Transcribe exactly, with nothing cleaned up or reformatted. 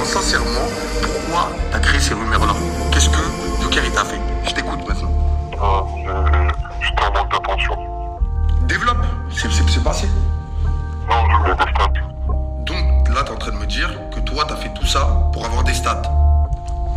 dis-moi sincèrement, pourquoi t'as créé ces rumeurs-là? Qu'est-ce que Joker il t'a fait? Je t'écoute maintenant. Ah, euh, j'étais en manque d'attention. Développe, c'est c'est- c'est passé. Non, je voulais des stats. Donc là, t'es en train de me dire que toi, t'as fait tout ça pour avoir des stats.